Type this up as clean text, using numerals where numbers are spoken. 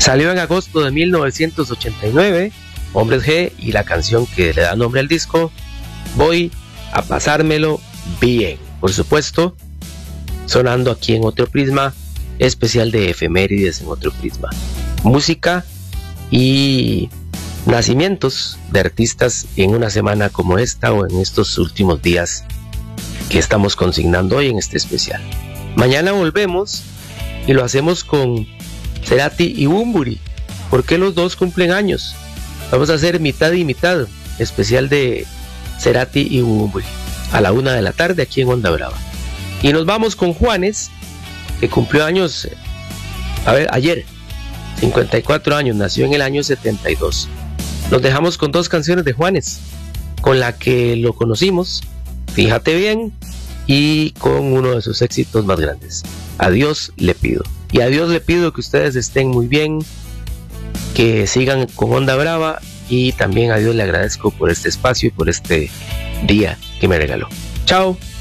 Salió en agosto de 1989, Hombres G, y la canción que le da nombre al disco, Voy a pasármelo bien. Por supuesto, sonando aquí en Otro Prisma, especial de efemérides en Otro Prisma. Música y nacimientos de artistas en una semana como esta o en estos últimos días que estamos consignando hoy en este especial. Mañana volvemos y lo hacemos con Cerati y Bunbury, porque los dos cumplen años. Vamos a hacer mitad y mitad, especial de Cerati y Bunbury, a la 1 de la tarde aquí en Onda Brava. Y nos vamos con Juanes, que cumplió años, ayer, 54 años, nació en el año 72. Nos dejamos con dos canciones de Juanes, con la que lo conocimos, Fíjate Bien, y con uno de sus éxitos más grandes, A Dios le pido. Y a Dios le pido que ustedes estén muy bien, que sigan con Onda Brava, y también a Dios le agradezco por este espacio y por este día que me regaló. Chao.